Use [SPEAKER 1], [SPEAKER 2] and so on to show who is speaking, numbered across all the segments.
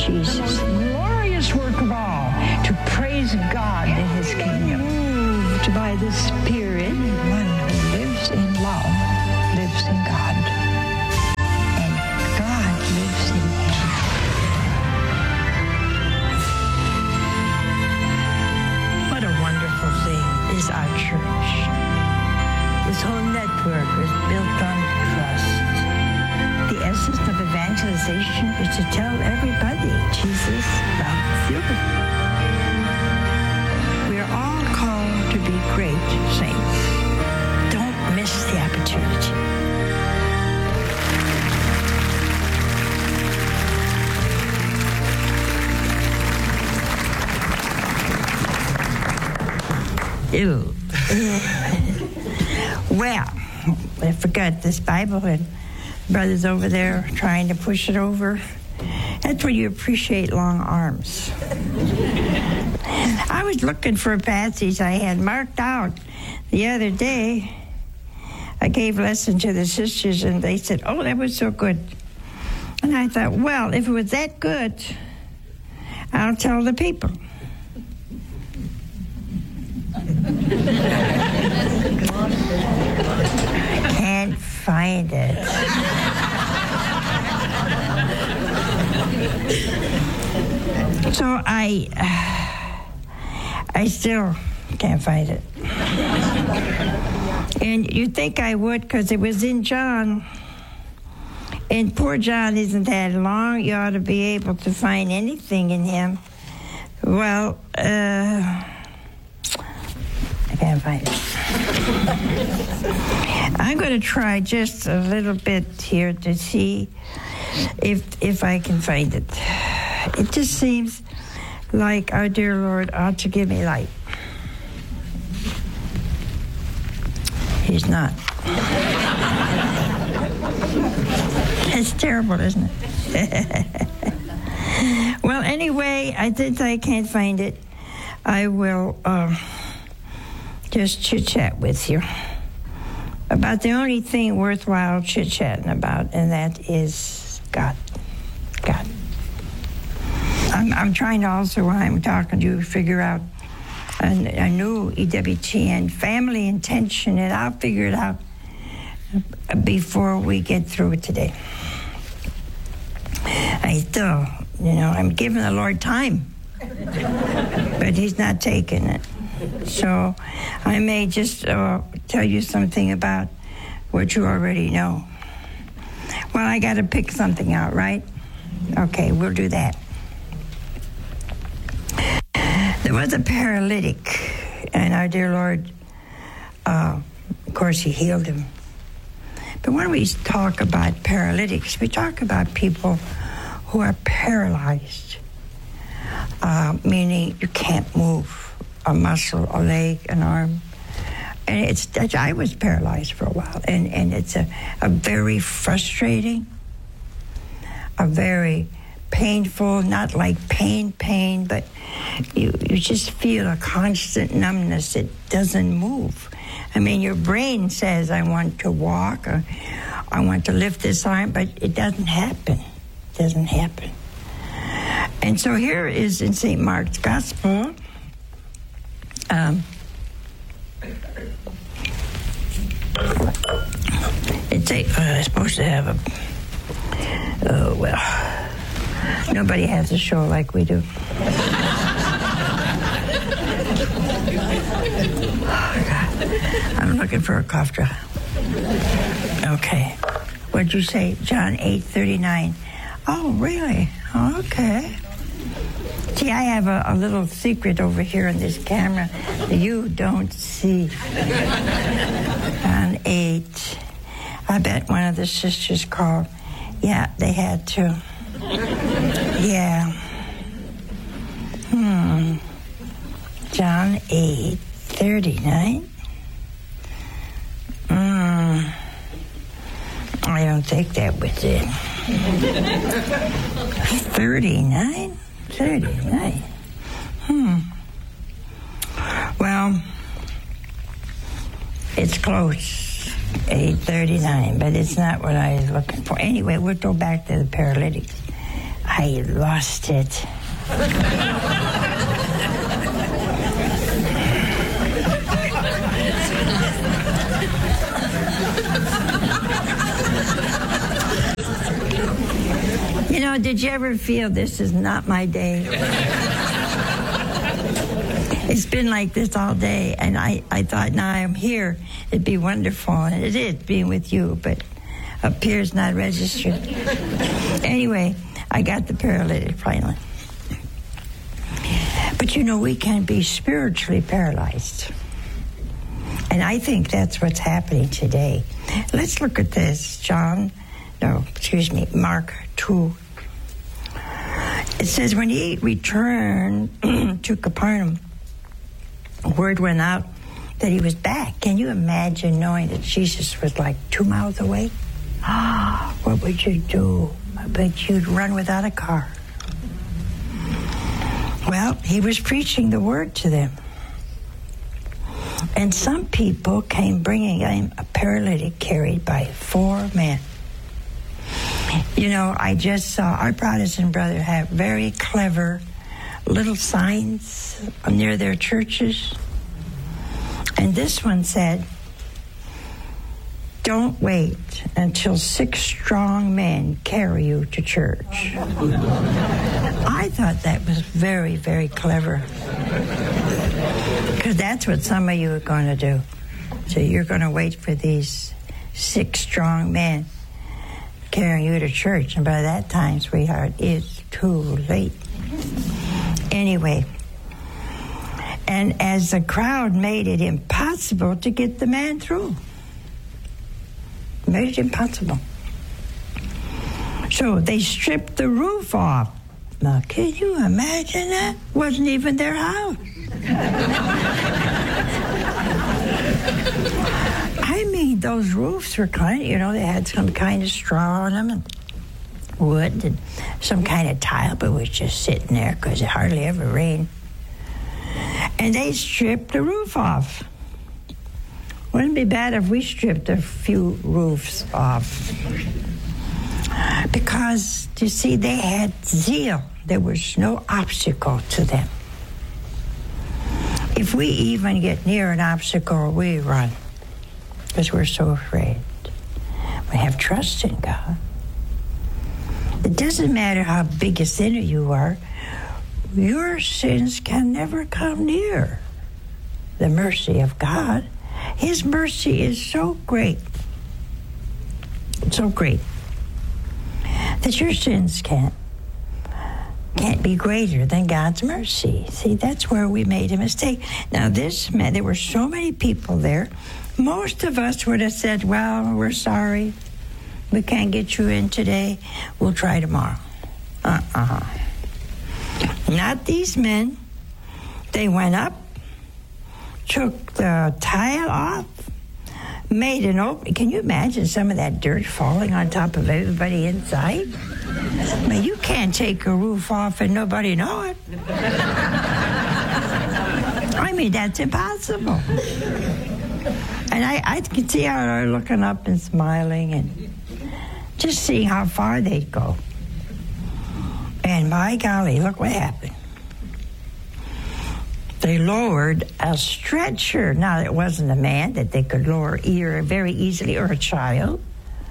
[SPEAKER 1] Jesus. Glorious work of all, to praise God in his kingdom. Moved by the Spirit, one who lives in love lives in God, and God lives in him. What a wonderful thing is our church. This whole network is built on trust. The essence of evangelization is to tell everybody Jesus loves you. We are all called to be great saints. Don't miss the opportunity. Ew. Well, I forgot this Bible, and brother's over there trying to push it over. That's when you appreciate long arms. I was looking for a passage I had marked out the other day. I gave a lesson to the sisters, and they said, oh, that was so good. And I thought, well, if it was that good, I'll tell the people. Can't find it. So I still can't find it. And you'd think I would, because it was in John. And poor John isn't that long. You ought to be able to find anything in him. Well, I can't find it. I'm going to try just a little bit here to see if I can find it. It just seems like our dear Lord ought to give me light. He's not. It's terrible, isn't it? Well, anyway, since I can't find it, I will just chit-chat with you about the only thing worthwhile chit-chatting about, and that is God. God. I'm trying to also, when I'm talking to you, figure out a new EWTN family intention, and I'll figure it out before we get through it today. I still, I'm giving the Lord time, but he's not taking it. So I may just tell you something about what you already know. Well, I got to pick something out, right? Okay, we'll do that. There was a paralytic, and our dear Lord, of course, he healed him. But when we talk about paralytics, we talk about people who are paralyzed, meaning you can't move a muscle, a leg, an arm. And I was paralyzed for a while, and it's a very frustrating, a very painful, not like pain, but you just feel a constant numbness. It doesn't move. I mean, your brain says, I want to walk, or I want to lift this arm, but it doesn't happen. It doesn't happen. And so here is in St. Mark's Gospel, it's supposed to have nobody has a show like we do. Oh, God. I'm looking for a cough drop. Okay. What'd you say? John 8:39. Oh, really? Okay. See, I have a little secret over here in this camera that you don't see. John 8. I bet one of the sisters called. Yeah, they had to. Yeah. John 8:39. I don't think that was it. 39? 39. Well, it's close. 8:39, but it's not what I was looking for. Anyway, we'll go back to the paralytics. I lost it. You know, did you ever feel this is not my day? It's been like this all day, and I thought, now I'm here, it'd be wonderful, and it is being with you, but up here is not registered. Anyway, I got the paralytic finally. But you know, we can be spiritually paralyzed. And I think that's what's happening today. Let's look at this. Mark 2. It says, when he returned to Capernaum, word went out that he was back. Can you imagine knowing that Jesus was like 2 miles away? What would you do? I bet you'd run without a car. Well, he was preaching the word to them. And some people came bringing him a paralytic carried by 4 men. You know, I just saw our Protestant brother have very clever little signs near their churches. And this one said, don't wait until 6 strong men carry you to church. I thought that was very, very clever. Because that's what some of you are going to do. So you're going to wait for these 6 strong men carrying you to church. And by that time, sweetheart, it's too late. Anyway, and as the crowd made it impossible to get the man through. Made it impossible. So they stripped the roof off. Now, can you imagine that? Wasn't even their house. I mean, those roofs were kind of, you know, they had some kind of straw on them and wood and some kind of tile, but it was just sitting there because it hardly ever rained. And they stripped the roof off. Wouldn't it be bad if we stripped a few roofs off? Because, you see, they had zeal. There was no obstacle to them. If we even get near an obstacle, we run because we're so afraid. We have trust in God. It doesn't matter how big a sinner you are, your sins can never come near the mercy of God. His mercy is so great, that your sins can't be greater than God's mercy. See, that's where we made a mistake. Now, this man, there were so many people there. Most of us would have said, well, we're sorry. We can't get you in today. We'll try tomorrow. Not these men. They went up, took the tile off, made an opening. Can you imagine some of that dirt falling on top of everybody inside? I mean, you can't take a roof off and nobody know it. I mean, that's impossible. And I can see how they're looking up and smiling and just seeing how far they'd go. And my golly, look what happened. They lowered a stretcher. Now, it wasn't a man that they could lower either very easily or a child.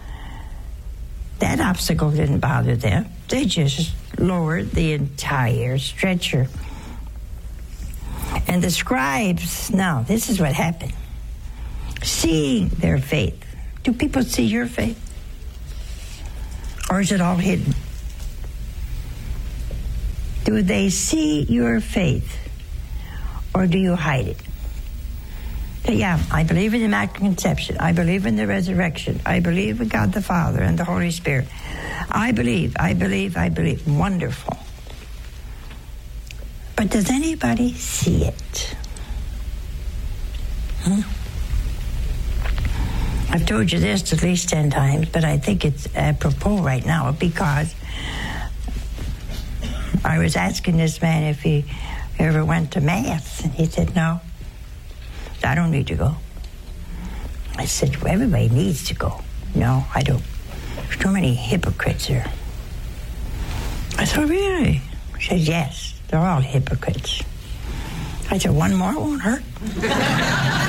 [SPEAKER 1] That obstacle didn't bother them. They just lowered the entire stretcher. And the scribes, now, this is what happened. Seeing their faith. Do people see your faith? Or is it all hidden? Do they see your faith? Or do you hide it? Yeah, I believe in the Immaculate Conception. I believe in the resurrection. I believe in God the Father and the Holy Spirit. I believe. Wonderful. But does anybody see it? I've told you this at least 10 times, but I think it's apropos right now because I was asking this man if he ever went to Mass, and he said, no, I don't need to go. I said, well, everybody needs to go. No, I don't. There's too many hypocrites here. I said, really? She said, yes, they're all hypocrites. I said, one more won't hurt.